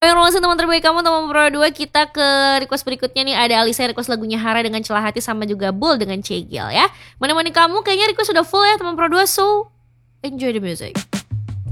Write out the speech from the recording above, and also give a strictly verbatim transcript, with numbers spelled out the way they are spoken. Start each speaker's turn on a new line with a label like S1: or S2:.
S1: Langsung teman terbaik kamu, teman Pro dua. Kita ke request berikutnya nih. Ada Alisa request lagunya Hara dengan Celah Hati, sama juga Bull dengan Cegil ya. Mana-mana kamu kayaknya request sudah full ya teman Pro dua. So enjoy the music.